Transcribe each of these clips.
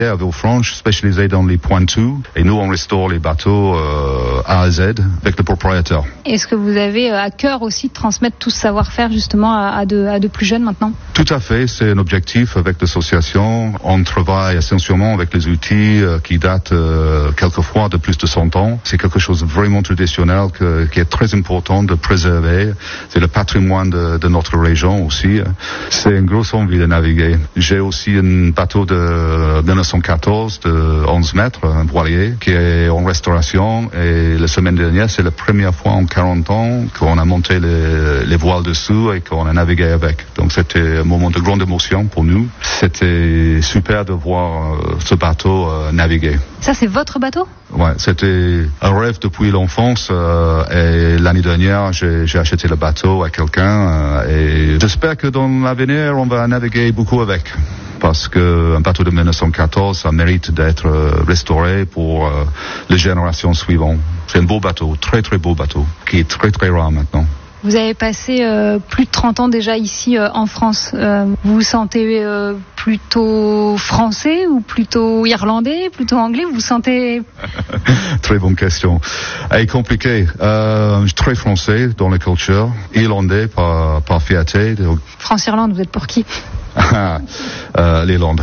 à Villefranche, spécialisé dans les pointous, et nous on restaure les bateaux A à Z avec le propriétaire. Est-ce que vous avez à cœur aussi de transmettre tout ce savoir-faire justement à de plus jeunes maintenant? Tout à fait, c'est un objectif avec l'association. On travaille essentiellement avec les outils qui datent quelquefois de plus de 100 ans. C'est quelque chose de vraiment traditionnel qui est très important de préserver. C'est le patrimoine de notre région aussi. C'est une grosse envie de naviguer. J'ai aussi un bateau de 1914 de 11 mètres, un voilier, qui est en restauration. Et la semaine dernière, c'est la première fois en 40 ans qu'on a monté les voiles dessous et qu'on a navigué avec. Donc c'était un moment de grande émotion pour nous. C'était super de voir ce bateau naviguer. Ça, c'est votre bateau? Ouais, c'était un rêve depuis l'enfance. Et l'année dernière, j'ai acheté le bateau à quelqu'un. Et j'espère que dans l'avenir, on va naviguer beaucoup avec. Parce que un bateau de 1914, ça mérite d'être restauré pour les générations suivantes. C'est un beau bateau, très très beau bateau, qui est très très rare maintenant. Vous avez passé plus de 30 ans déjà ici en France. Vous vous sentez plutôt français ou plutôt irlandais, plutôt anglais? Vous vous sentez... Très bonne question. Elle est compliquée. Très français dans la culture, irlandais par fierté. France-Irlande, vous êtes pour qui? L'Irlande.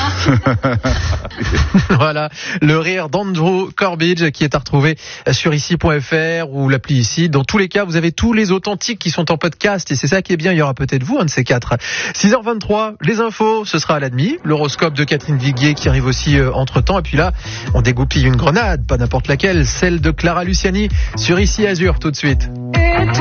Voilà, le rire d'Andrew Corbidge qui est à retrouver sur ici.fr ou l'appli ici. Dans tous les cas, vous avez tous les authentiques qui sont en podcast et c'est ça qui est bien. Il y aura peut-être vous, un de ces quatre. 6h23, les infos, ce sera à la demi. L'horoscope de Catherine Viguier qui arrive aussi entre-temps. Et puis là, on dégoupille une grenade, pas n'importe laquelle, celle de Clara Luciani sur Ici Azur tout de suite.